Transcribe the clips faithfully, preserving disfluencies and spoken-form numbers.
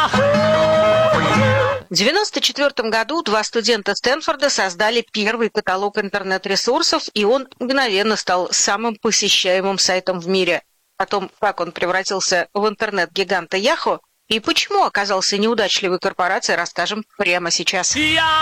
В девяносто четвёртом году два студента Стэнфорда создали первый каталог интернет-ресурсов, и он мгновенно стал самым посещаемым сайтом в мире. О том, как он превратился в интернет-гиганта Yahoo и почему оказался неудачливой корпорацией, расскажем прямо сейчас.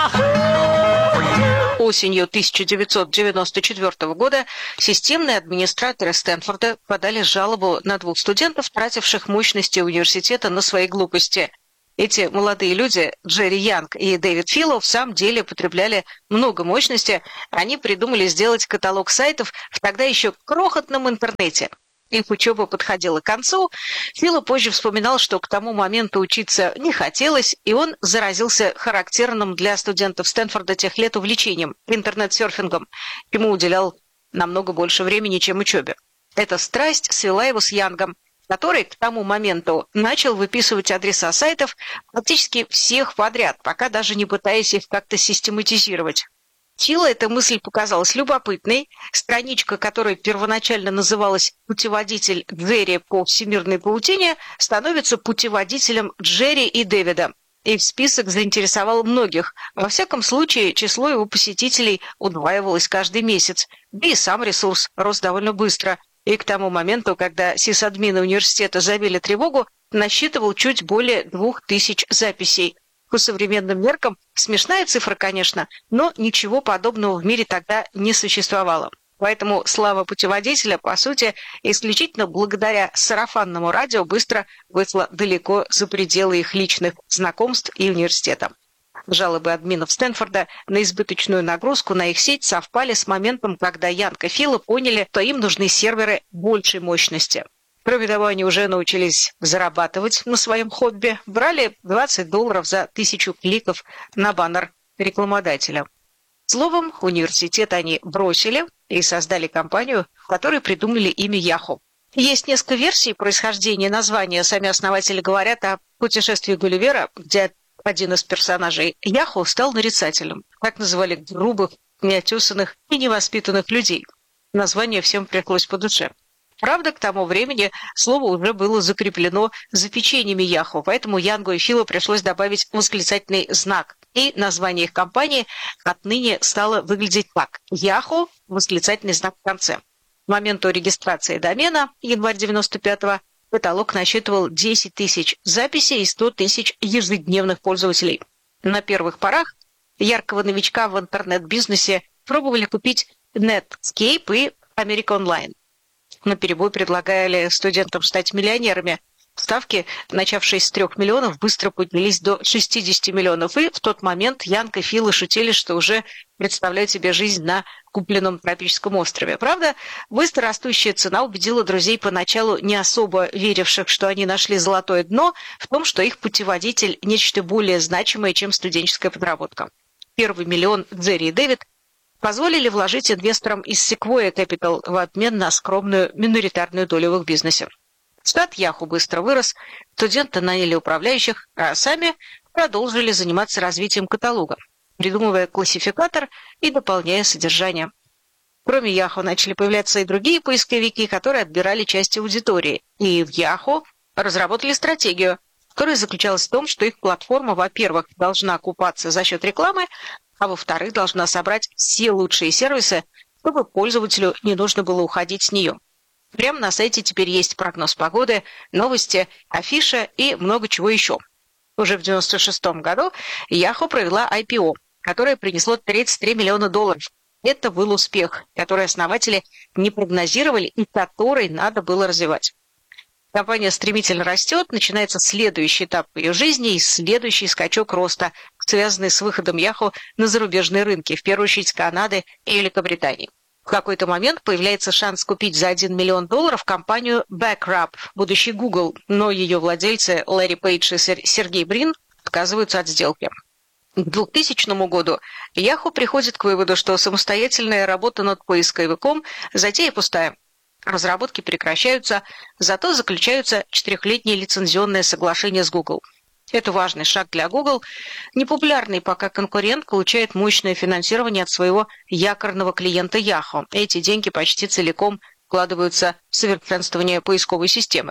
Осенью тысяча девятьсот девяносто четвёртого года системные администраторы Стэнфорда подали жалобу на двух студентов, тративших мощности университета на свои глупости. Эти молодые люди, Джерри Янг и Дэвид Филло, в самом деле потребляли много мощности. Они придумали сделать каталог сайтов в тогда еще крохотном интернете. Их учеба подходила к концу. Филло позже вспоминал, что к тому моменту учиться не хотелось, и он заразился характерным для студентов Стэнфорда тех лет увлечением – интернет-серфингом. Ему уделял намного больше времени, чем учебе. Эта страсть свела его с Янгом, который к тому моменту начал выписывать адреса сайтов практически всех подряд, пока даже не пытаясь их как-то систематизировать. Филло эта мысль показалась любопытной. Страничка, которая первоначально называлась «Путеводитель Джерри по всемирной паутине», становится путеводителем Джерри и Дэвида. И в список заинтересовал многих. Во всяком случае, число его посетителей удваивалось каждый месяц. Да и сам ресурс рос довольно быстро. И к тому моменту, когда сисадмины университета забили тревогу, насчитывал чуть более двух тысяч записей. По современным меркам смешная цифра, конечно, но ничего подобного в мире тогда не существовало. Поэтому слава путеводителя, по сути, исключительно благодаря сарафанному радио быстро вышла далеко за пределы их личных знакомств и университета. Жалобы админов Стэнфорда на избыточную нагрузку на их сеть совпали с моментом, когда Янг и Филло поняли, что им нужны серверы большей мощности. Кроме того, они уже научились зарабатывать на своем хобби, брали двадцать долларов за тысячу кликов на баннер рекламодателя. Словом, университет они бросили и создали компанию, в которой придумали имя Yahoo. Есть несколько версий происхождения названия. Сами основатели говорят о путешествии Гулливера, где один из персонажей Yahoo стал нарицателем. Так называли грубых, неотесанных и невоспитанных людей. Название всем пришлось по душе. Правда, к тому времени слово уже было закреплено за печеньями Yahoo, поэтому Янгу и Филло пришлось добавить восклицательный знак. И название их компании отныне стало выглядеть так: Yahoo, восклицательный знак в конце. К моменту регистрации домена, январь девяносто пятого, каталог насчитывал десять тысяч записей и сто тысяч ежедневных пользователей. На первых порах яркого новичка в интернет-бизнесе пробовали купить Netscape и America Online. Наперебой предлагали студентам стать миллионерами. Ставки, начавшись с трех миллионов, быстро поднялись до шестидесяти миллионов, и в тот момент Янг и Филло шутили, что уже представляют себе жизнь на купленном тропическом острове. Правда, быстро растущая цена убедила друзей, поначалу не особо веривших, что они нашли золотое дно, в том, что их путеводитель – нечто более значимое, чем студенческая подработка. Первый миллион Джерри и Дэвид позволили вложить инвесторам из Sequoia Capital в обмен на скромную миноритарную долю в их бизнесе. Штат Yahoo быстро вырос, студенты наняли управляющих, а сами продолжили заниматься развитием каталога, придумывая классификатор и дополняя содержание. Кроме Yahoo начали появляться и другие поисковики, которые отбирали часть аудитории. И в Yahoo разработали стратегию, которая заключалась в том, что их платформа, во-первых, должна окупаться за счет рекламы, а во-вторых, должна собрать все лучшие сервисы, чтобы пользователю не нужно было уходить с нее. Прямо на сайте теперь есть прогноз погоды, новости, афиша и много чего еще. Уже в девяносто шестом году Yahoo провела ай пи о, которое принесло тридцать три миллиона долларов. Это был успех, который основатели не прогнозировали и который надо было развивать. Компания стремительно растет, начинается следующий этап ее жизни и следующий скачок роста, связанный с выходом Yahoo на зарубежные рынки, в первую очередь Канады и Великобритании. В какой-то момент появляется шанс купить за один миллион долларов компанию Backrub, будущий Google, но ее владельцы Ларри Пейдж и Сергей Брин отказываются от сделки. К двухтысячному году Yahoo приходит к выводу, что самостоятельная работа над поисковиком затея пустая. Разработки прекращаются, зато заключаются четырехлетние лицензионные соглашения с Google. Это важный шаг для Google. Непопулярный пока конкурент получает мощное финансирование от своего якорного клиента Yahoo. Эти деньги почти целиком вкладываются в совершенствование поисковой системы.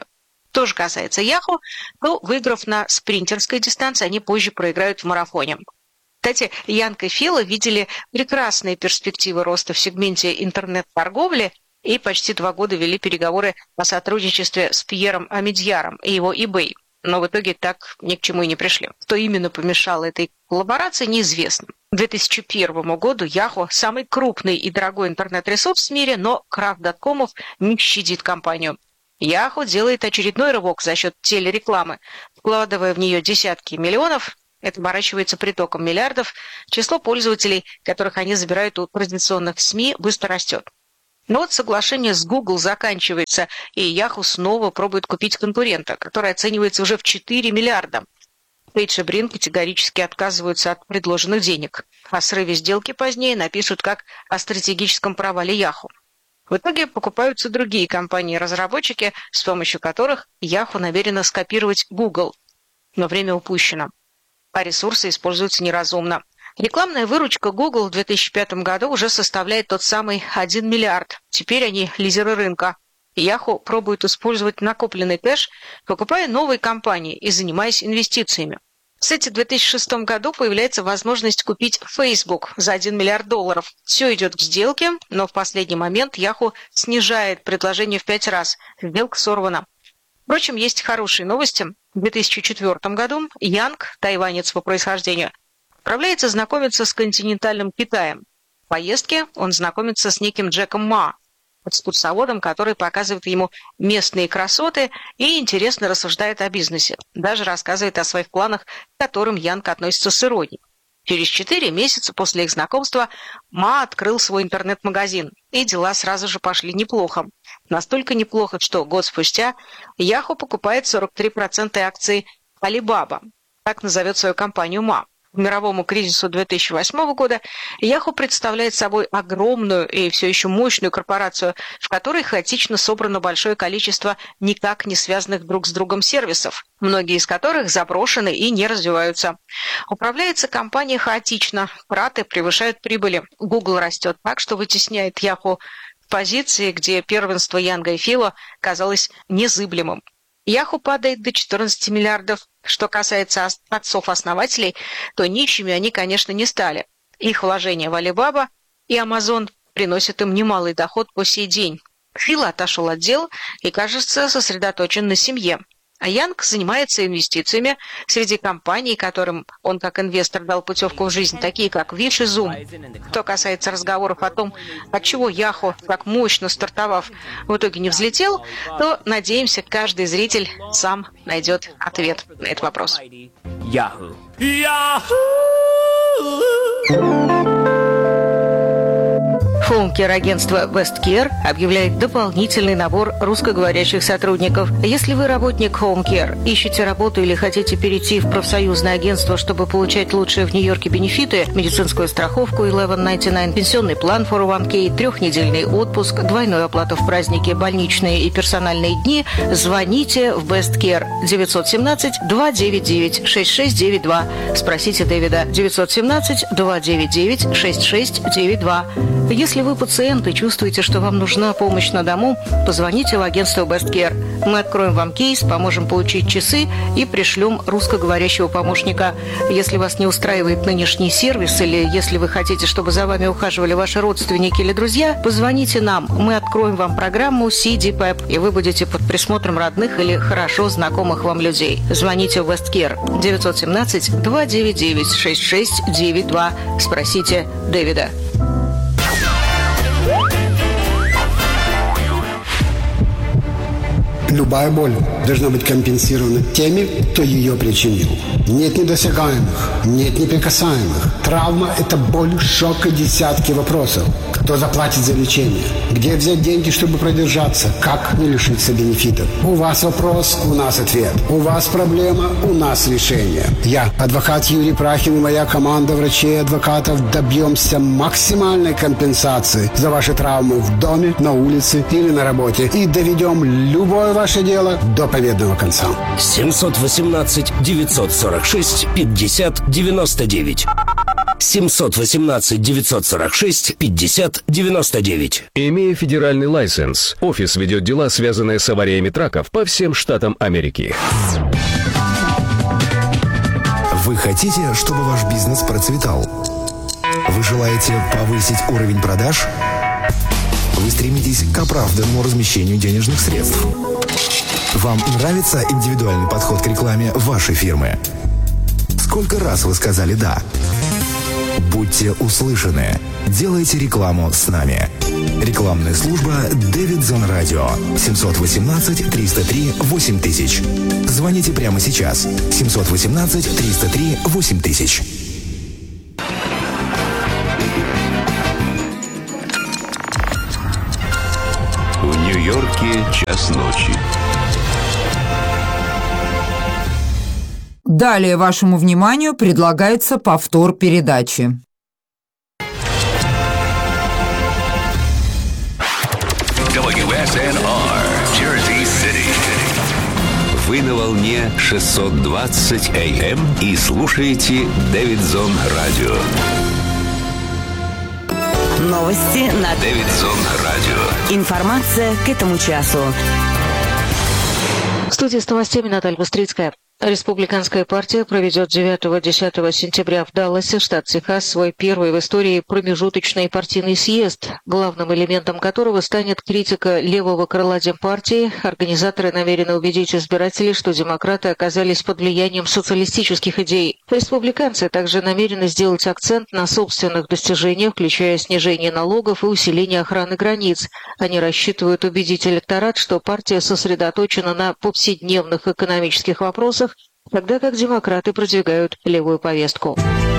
То же касается Yahoo, то, выиграв на спринтерской дистанции, они позже проиграют в марафоне. Кстати, Янг и Фила видели прекрасные перспективы роста в сегменте интернет-торговли и почти два года вели переговоры о сотрудничестве с Пьером Амидьяром и его eBay. Но в итоге так ни к чему и не пришли. Что именно помешало этой коллаборации, неизвестно. К две тысячи первому году Yahoo – самый крупный и дорогой интернет-ресурс в мире, но крах доткомов не щадит компанию. Yahoo делает очередной рывок за счет телерекламы, вкладывая в нее десятки миллионов. Это оборачивается притоком миллиардов. Число пользователей, которых они забирают у традиционных СМИ, быстро растет. Но вот соглашение с Google заканчивается, и Yahoo снова пробует купить конкурента, который оценивается уже в четыре миллиарда. Пейдж и Брин категорически отказываются от предложенных денег. О срыве сделки позднее напишут как о стратегическом провале Yahoo. В итоге покупаются другие компании-разработчики, с помощью которых Yahoo намерена скопировать Google. Но время упущено, а ресурсы используются неразумно. Рекламная выручка Google в две тысячи пятом году уже составляет тот самый один миллиард. Теперь они лидеры рынка. Yahoo пробует использовать накопленный кэш, покупая новые компании и занимаясь инвестициями. Кстати, в две тысячи шестом году появляется возможность купить Facebook за один миллиард долларов. Все идет к сделке, но в последний момент Yahoo снижает предложение в пять раз. Сделка сорвана. Впрочем, есть хорошие новости. В две тысячи четвёртом году Янг, тайванец по происхождению, отправляется знакомиться с континентальным Китаем. В поездке он знакомится с неким Джеком Ма, экскурсоводом, который показывает ему местные красоты и интересно рассуждает о бизнесе. Даже рассказывает о своих планах, к которым Янг относится с иронией. Через четыре месяца после их знакомства Ма открыл свой интернет-магазин, и дела сразу же пошли неплохо. Настолько неплохо, что год спустя Yahoo покупает сорок три процента акций Alibaba, так назовет свою компанию Ма. К мировому кризису две тысячи восьмого года Yahoo представляет собой огромную и все еще мощную корпорацию, в которой хаотично собрано большое количество никак не связанных друг с другом сервисов, многие из которых заброшены и не развиваются. Управляется компания хаотично, траты превышают прибыли. Google растет так, что вытесняет Yahoo в позиции, где первенство Янга и Фила казалось незыблемым. Yahoo падает до четырнадцати миллиардов. Что касается отцов-основателей, то нищими они, конечно, не стали. Их вложения в Alibaba и Amazon приносят им немалый доход по сей день. Фил отошел от дел и, кажется, сосредоточен на семье. А Янг занимается инвестициями среди компаний, которым он как инвестор дал путевку в жизнь, такие как Wish и Zoom. Что касается разговоров о том, отчего Yahoo, так мощно стартовав, в итоге не взлетел, то, надеемся, каждый зритель сам найдет ответ на этот вопрос. Yahoo. Хоум-кер-агентство WestCare объявляет дополнительный набор русскоговорящих сотрудников. Если вы работник Home Care, ищете работу или хотите перейти в профсоюзное агентство, чтобы получать лучшие в Нью-Йорке бенефиты, медицинскую страховку eleven ninety-nine, пенсионный план фор о ван кей, трехнедельный отпуск, двойную оплату в праздники, больничные и персональные дни, звоните в WestCare девять один семь два девять девять шесть шесть девять два. Спросите Дэвида девять один семь два девять девять шесть шесть девять два. Если вы пациент и чувствуете, что вам нужна помощь на дому, позвоните в агентство WestCare. Мы откроем вам кейс, поможем получить часы и пришлем русскоговорящего помощника. Если вас не устраивает нынешний сервис или если вы хотите, чтобы за вами ухаживали ваши родственники или друзья, позвоните нам. Мы откроем вам программу си ди пэп, и вы будете под присмотром родных или хорошо знакомых вам людей. Звоните в WestCare девять один семь два девять девять шесть шесть девять два. Спросите Дэвида. Любая боль должна быть компенсирована теми, кто ее причинил. Нет недосягаемых, нет неприкасаемых. Травма – это боль, шок и десятки вопросов. Кто заплатит за лечение? Где взять деньги, чтобы продержаться? Как не лишиться бенефитов? У вас вопрос, у нас ответ. У вас проблема, у нас решение. Я, адвокат Юрий Прахин и моя команда врачей и адвокатов добьемся максимальной компенсации за ваши травмы в доме, на улице или на работе и доведем любое ваше дело до победного конца. семь один восемь девять сорок шесть пятьдесят девяносто девять. семьсот восемнадцать девятьсот сорок шесть пятьдесят девяносто девять. Имея федеральный лайсенс, офис ведет дела, связанные с авариями траков по всем штатам Америки. Вы хотите, чтобы ваш бизнес процветал? Вы желаете повысить уровень продаж? Вы стремитесь к оправданному размещению денежных средств? Вам нравится индивидуальный подход к рекламе вашей фирмы? Сколько раз вы сказали «да»? Будьте услышаны. Делайте рекламу с нами. Рекламная служба Davidson Radio. семьсот восемнадцать триста три восемь тысяч. Звоните прямо сейчас. семьсот восемнадцать триста три восемь тысяч. В Нью-Йорке час ночи. Далее вашему вниманию предлагается повтор передачи. дабл ю эс эн ар, Jersey City. Вы на волне шестьсот двадцать эй эм и слушаете Davidson Radio. Новости на Davidson Radio. Информация к этому часу. В студии с новостями Наталья Быстрицкая. Республиканская партия проведет девятого-десятого сентября в Далласе, штат Техас, свой первый в истории промежуточный партийный съезд, главным элементом которого станет критика левого крыла Демпартии. Организаторы намерены убедить избирателей, что демократы оказались под влиянием социалистических идей. Республиканцы также намерены сделать акцент на собственных достижениях, включая снижение налогов и усиление охраны границ. Они рассчитывают убедить электорат, что партия сосредоточена на повседневных экономических вопросах, тогда как демократы продвигают левую повестку.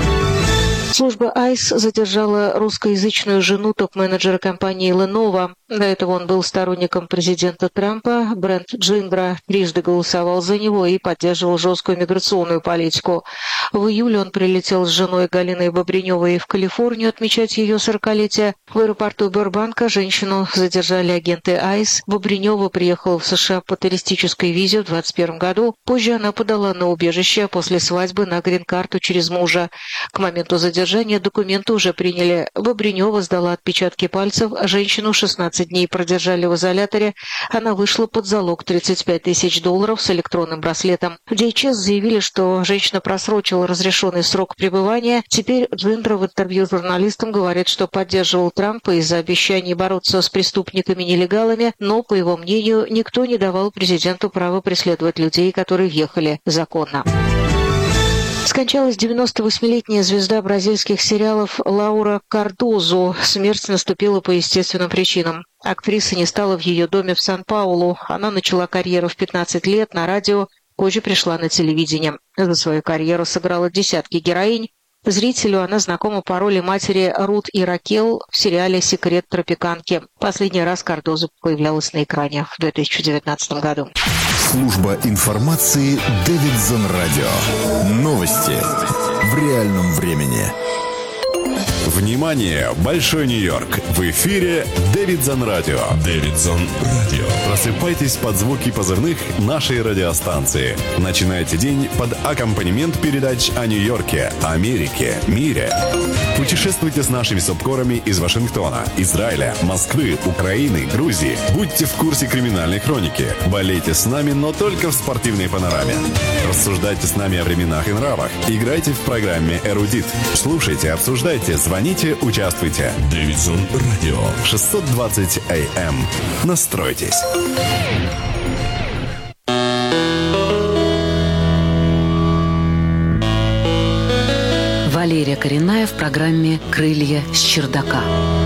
Служба айс задержала русскоязычную жену топ-менеджера компании Lenovo. До этого он был сторонником президента Трампа. Брент Джиндра трижды голосовал за него и поддерживал жесткую миграционную политику. В июле он прилетел с женой Галиной Бобреневой в Калифорнию отмечать ее сорокалетие. В аэропорту Бербанка женщину задержали агенты айс. Бобренева приехала в США по туристической визе в двадцать первом году. Позже она подала на убежище, а после свадьбы на грин-карту через мужа. К моменту задержания документы уже приняли. Бобренева сдала отпечатки пальцев, а женщину шестнадцать дней продержали в изоляторе. Она вышла под залог тридцать пять тысяч долларов с электронным браслетом. В ди эйч эс заявили, что женщина просрочила разрешенный срок пребывания. Теперь Джиндра в интервью журналистам говорит, что поддерживал Трампа из-за обещаний бороться с преступниками-нелегалами, но, по его мнению, никто не давал президенту права преследовать людей, которые въехали законно. Скончалась девяностовосьмилетняя звезда бразильских сериалов Лаура Кардозу. Смерть наступила по естественным причинам. Актриса не стала в ее доме в Сан-Паулу. Она начала карьеру в пятнадцать лет на радио, позже пришла на телевидение. За свою карьеру сыграла десятки героинь. Зрителю она знакома по роли матери Рут и Ракел в сериале «Секрет тропиканки». Последний раз Кардозу появлялась на экране в две тысячи девятнадцатом году. Служба информации Davidson Radio. Новости в реальном времени. Внимание! Большой Нью-Йорк! В эфире Davidson Radio. Davidson Radio. Просыпайтесь под звуки позывных нашей радиостанции. Начинайте день под аккомпанемент передач о Нью-Йорке, Америке, мире. Путешествуйте с нашими субкорами из Вашингтона, Израиля, Москвы, Украины, Грузии. Будьте в курсе криминальной хроники. Болейте с нами, но только в спортивной панораме. Рассуждайте с нами о временах и нравах. Играйте в программе «Эрудит». Слушайте, обсуждайте, звоните, участвуйте. Davidson Radio. шестьсот двадцать эй эм. Настройтесь. Валерия Коренная в программе «Крылья с чердака».